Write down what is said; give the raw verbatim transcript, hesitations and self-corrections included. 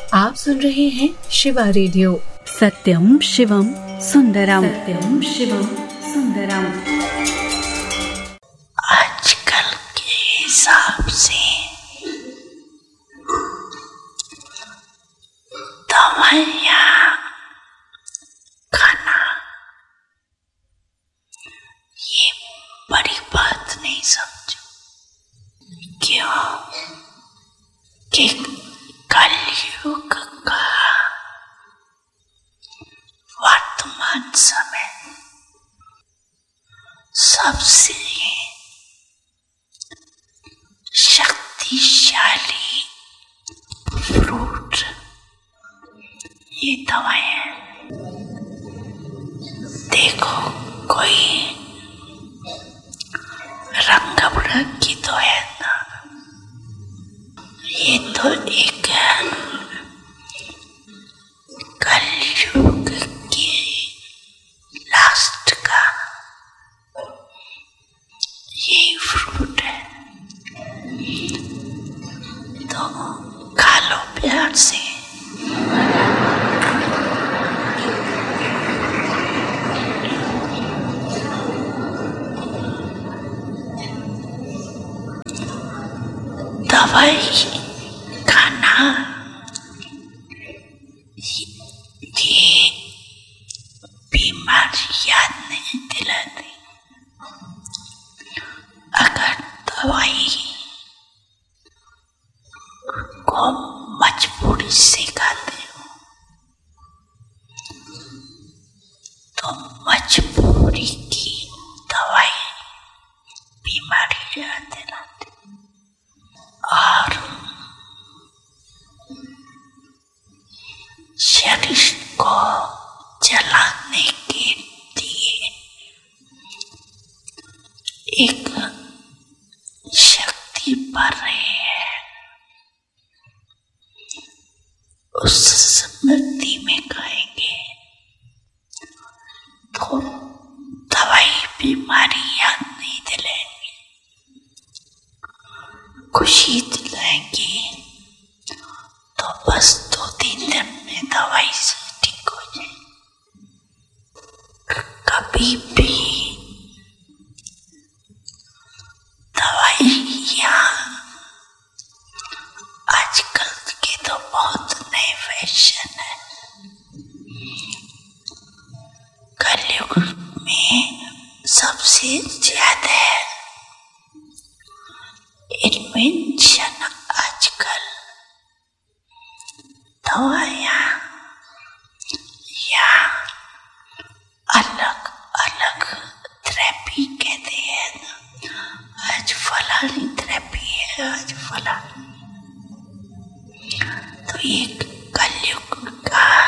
आप सुन रहे हैं शिवा रेडियो। सत्यम शिवम सुंदरम, सत्यम शिवम सुंदरम। आजकल के हिसाब से दवाइयाँ खाना ये बड़ी बात नहीं समझो। क्यों कि कलयुग का वर्तमान समय सबसे शक्तिशाली फ्रूट ये दवाएं। देखो कोई रंग बिरंगी तो है ना, ये तो एक कलयुग के लास्ट का यही फ्रूट है। तो खा लो प्यार से। दवाई खाना ये बीमारी याद नहीं दिलाती। अगर दवाई को मजबूरी से खाते हो तो मजबूरी की दवाई बीमारी याद दिलाती। और शरीर को जलाने के लिए एक शक्ति बढ़ रही है, उस स्मृति में खाएंगे तो दवाई बीमारी याद नहीं दिलाएंगे, खुशी दिलाएंगे। तो बस दो तीन दिन में दवाई से ठीक हो जाए। कभी भी दवाइयाँ आजकल के तो बहुत नए फैशन है। कलयुग में सबसे ज्यादा इन्वेंशन आजकल दवाइयाँ या अलग अलग थेरेपी कहते हैं ना, आज फलानी थेरेपी है, आज फलानी। तो ये कलयुग